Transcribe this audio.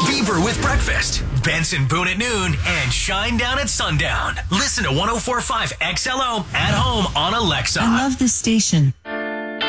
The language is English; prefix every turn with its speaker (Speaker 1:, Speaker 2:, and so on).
Speaker 1: Beaver with breakfast. Benson Boone at noon and Shine Down at sundown. Listen to 104.5 XLO at home on Alexa.
Speaker 2: I love this station.